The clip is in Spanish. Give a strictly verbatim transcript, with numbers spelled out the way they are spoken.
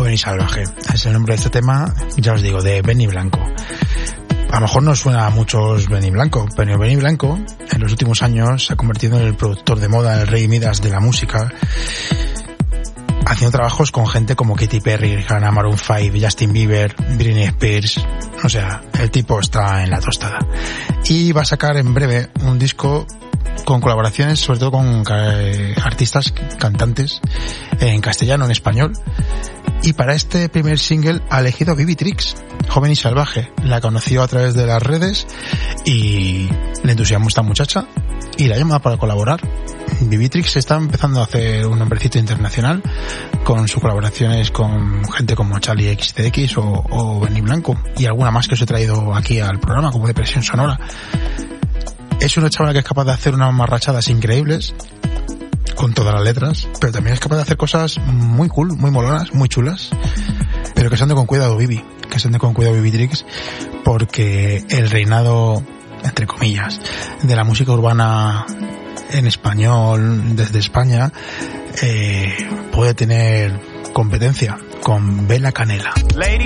Joven y Salvaje. Es el nombre de este tema, ya os digo, de Benny Blanco. A lo mejor no suena a muchos Benny Blanco, pero Benny Blanco en los últimos años se ha convertido en el productor de moda, el rey Midas de la música, haciendo trabajos con gente como Katy Perry, Rihanna, Maroon cinco, Justin Bieber, Britney Spears. O sea, el tipo está en la tostada. Y va a sacar en breve un disco con colaboraciones, sobre todo con eh, artistas, cantantes, en castellano, en español. Y para este primer single ha elegido Bibi Trix, Joven y Salvaje. La conoció a través de las redes y le entusiasmó esta muchacha y la llama para colaborar. Bibi Trix está empezando a hacer un nombrecito internacional con sus colaboraciones con gente como Charlie X C X o, o Benny Blanco y alguna más que os he traído aquí al programa, como Depresión Sonora. Es una chavala que es capaz de hacer unas marrachadas increíbles con todas las letras, pero también es capaz de hacer cosas muy cool, muy molonas, muy chulas, pero que se ande con cuidado, Bibi, que se ande con cuidado, Bibi Trix, porque el reinado, entre comillas, de la música urbana en español desde España eh, puede tener competencia con Bela Canela. Lady